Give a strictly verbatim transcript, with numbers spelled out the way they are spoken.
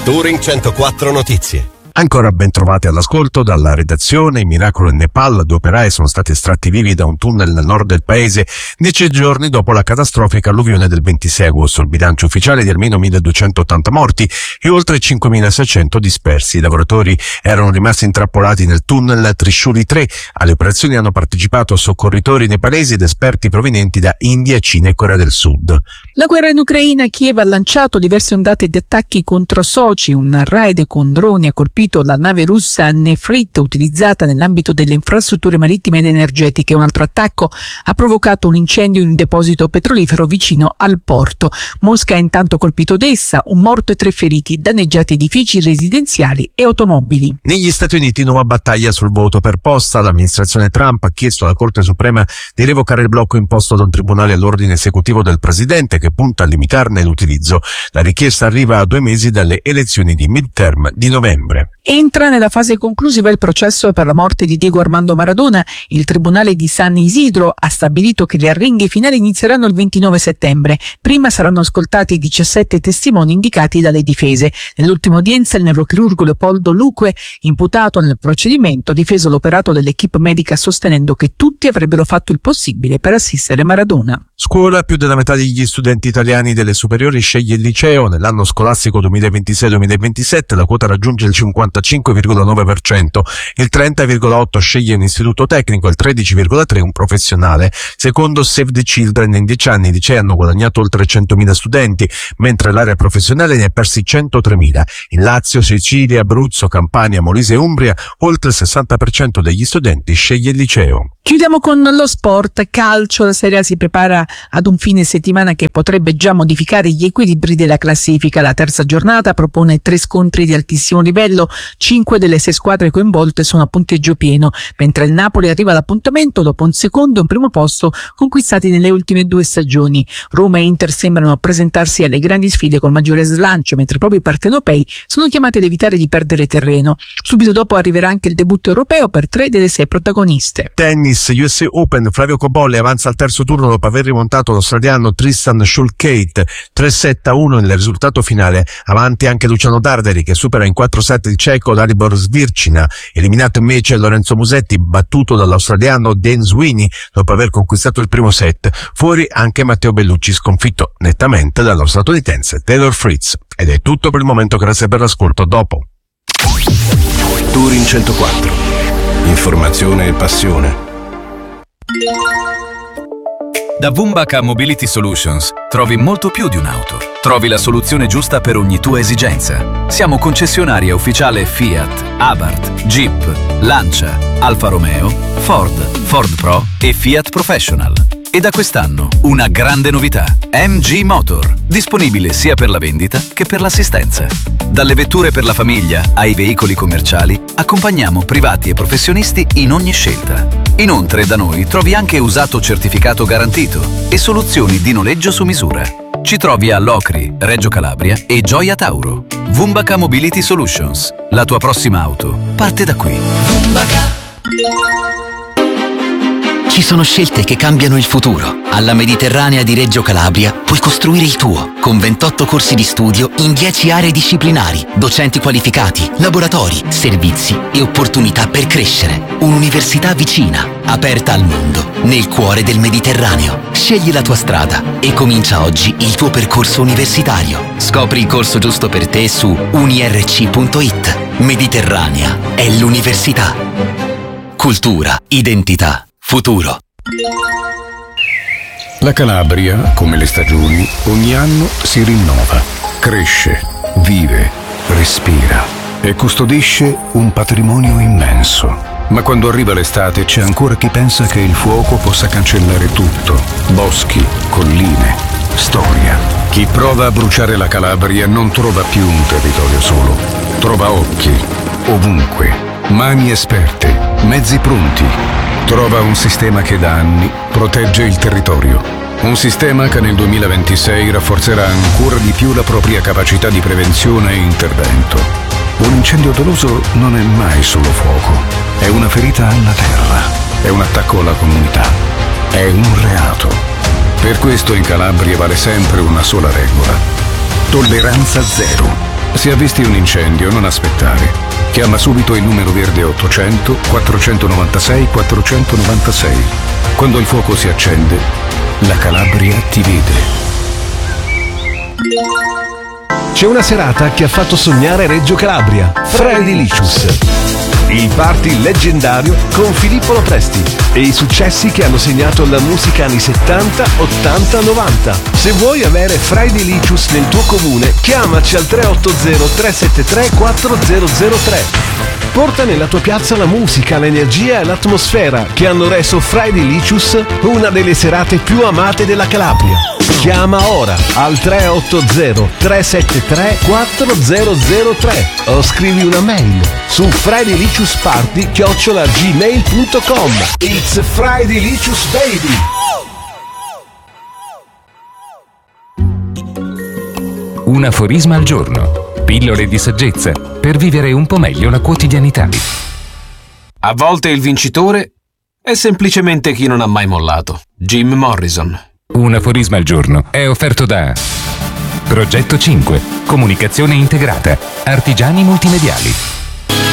Touring centoquattro Notizie. Ancora ben trovati all'ascolto dalla redazione. Miracolo in Nepal, due operai sono stati estratti vivi da un tunnel nel nord del paese dieci giorni dopo la catastrofica alluvione del ventisei agosto. Il bilancio ufficiale è di almeno milleduecentottanta morti e oltre cinquemilaseicento dispersi. I lavoratori erano rimasti intrappolati nel tunnel Trishuli tre. Alle operazioni hanno partecipato soccorritori nepalesi ed esperti provenienti da India, Cina e Corea del Sud. La guerra in Ucraina. Kiev ha lanciato diverse ondate di attacchi contro Sochi. Un raid con droni ha colpito la nave russa Nefrit utilizzata nell'ambito delle infrastrutture marittime ed energetiche. Un altro attacco ha provocato un incendio in un deposito petrolifero vicino al porto. Mosca ha intanto colpito Odessa, un morto e tre feriti, danneggiati edifici residenziali e automobili. Negli Stati Uniti nuova battaglia sul voto per posta. L'amministrazione Trump ha chiesto alla Corte Suprema di revocare il blocco imposto da un tribunale all'ordine esecutivo del presidente che punta a limitarne l'utilizzo. La richiesta arriva a due mesi dalle elezioni di midterm di novembre. Entra nella fase conclusiva il processo per la morte di Diego Armando Maradona. Il Tribunale di San Isidro ha stabilito che le arringhe finali inizieranno il ventinove settembre. Prima saranno ascoltati i diciassette testimoni indicati dalle difese. Nell'ultima udienza il neurochirurgo Leopoldo Luque, imputato nel procedimento, ha difeso l'operato dell'equipe medica sostenendo che tutti avrebbero fatto il possibile per assistere Maradona. Scuola, più della metà degli studenti italiani delle superiori sceglie il liceo. Nell'anno scolastico duemilaventisei duemilaventisette la quota raggiunge il cinquantacinque virgola nove per cento, il trenta virgola otto per cento sceglie un istituto tecnico, il tredici virgola tre per cento un professionale. Secondo Save the Children, in dieci anni i licei hanno guadagnato oltre centomila studenti, mentre l'area professionale ne ha persi centotremila. In Lazio, Sicilia, Abruzzo, Campania, Molise e Umbria, oltre il sessanta per cento degli studenti sceglie il liceo. Chiudiamo con lo sport calcio. La Serie A si prepara ad un fine settimana che potrebbe già modificare gli equilibri della classifica. La terza giornata propone tre scontri di altissimo livello. Cinque delle sei squadre coinvolte sono a punteggio pieno, mentre il Napoli arriva all'appuntamento dopo un secondo e un primo posto conquistati nelle ultime due stagioni. Roma e Inter sembrano presentarsi alle grandi sfide col maggiore slancio, mentre proprio i partenopei sono chiamati ad evitare di perdere terreno. Subito dopo arriverà anche il debutto europeo per tre delle sei protagoniste. Tennis, U S Open, Flavio Cobolli avanza al terzo turno dopo aver rimontato l'australiano Tristan Shulkate tre sette a uno nel risultato finale. Avanti anche Luciano Darderi che supera in quattro set il ceco Dalibor Svircina. Eliminato invece Lorenzo Musetti, battuto dall'australiano Dan Sweeney dopo aver conquistato il primo set. Fuori anche Matteo Bellucci, sconfitto nettamente dallo statunitense Taylor Fritz. Ed è tutto per il momento, grazie per l'ascolto. Dopo Touring centoquattro. Informazione e passione. Da Vumbaka Mobility Solutions trovi molto più di un'auto. Trovi la soluzione giusta per ogni tua esigenza. Siamo concessionaria ufficiale Fiat, Abarth, Jeep, Lancia, Alfa Romeo, Ford, Ford Pro e Fiat Professional. E da quest'anno una grande novità: M G Motor, disponibile sia per la vendita che per l'assistenza. Dalle vetture per la famiglia ai veicoli commerciali, accompagniamo privati e professionisti in ogni scelta. Inoltre da noi trovi anche usato certificato garantito e soluzioni di noleggio su misura. Ci trovi a Locri, Reggio Calabria e Gioia Tauro. Vumbaka Mobility Solutions. La tua prossima auto parte da qui. Vumbaka. Ci sono scelte che cambiano il futuro. Alla Mediterranea di Reggio Calabria puoi costruire il tuo, con ventotto corsi di studio in dieci aree disciplinari, docenti qualificati, laboratori, servizi e opportunità per crescere. Un'università vicina, aperta al mondo, nel cuore del Mediterraneo. Scegli la tua strada e comincia oggi il tuo percorso universitario. Scopri il corso giusto per te su unirc punto it. Mediterranea è l'università. Cultura, identità, futuro. La Calabria, come le stagioni, ogni anno si rinnova, cresce, vive, respira e custodisce un patrimonio immenso. Ma quando arriva l'estate c'è ancora chi pensa che il fuoco possa cancellare tutto: boschi, colline, storia. Chi prova a bruciare la Calabria non trova più un territorio solo, trova occhi, ovunque, mani esperte, mezzi pronti. Trova un sistema che da anni protegge il territorio. Un sistema che nel duemilaventisei rafforzerà ancora di più la propria capacità di prevenzione e intervento. Un incendio doloso non è mai solo fuoco, è una ferita alla terra, è un attacco alla comunità, è un reato. Per questo in Calabria vale sempre una sola regola: tolleranza zero. Se avvisti un incendio, non aspettare. Chiama subito il numero verde ottocento quattrocentonovantasei quattrocentonovantasei. Quando il fuoco si accende, la Calabria ti vede. C'è una serata che ha fatto sognare Reggio Calabria. Fraedilicious. Il party leggendario con Filippo Lopresti e i successi che hanno segnato la musica anni settanta, ottanta, novanta. Se vuoi avere Fraedilicious nel tuo comune, chiamaci al tre otto zero tre sette tre quattro zero zero tre. Porta nella tua piazza la musica, l'energia e l'atmosfera che hanno reso Fraedilicious una delle serate più amate della Calabria. Chiama ora al tre otto zero tre sette tre quattro zero zero tre o scrivi una mail su fraedilicious-party chiocciola gmail punto com. It's Fraedilicious baby! Un aforisma al giorno. Pillole di saggezza per vivere un po' meglio la quotidianità. A volte il vincitore è semplicemente chi non ha mai mollato. Jim Morrison. Un aforisma al giorno è offerto da Progetto cinque, comunicazione integrata, Artigiani Multimediali.